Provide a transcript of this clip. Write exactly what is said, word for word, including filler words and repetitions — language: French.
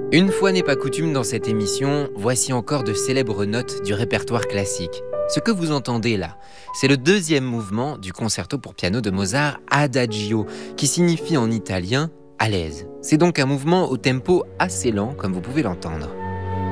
Une fois n'est pas coutume dans cette émission, voici encore de célèbres notes du répertoire classique. Ce que vous entendez là, c'est le deuxième mouvement du concerto pour piano de Mozart, Adagio, qui signifie en italien « à l'aise ». C'est donc un mouvement au tempo assez lent, comme vous pouvez l'entendre.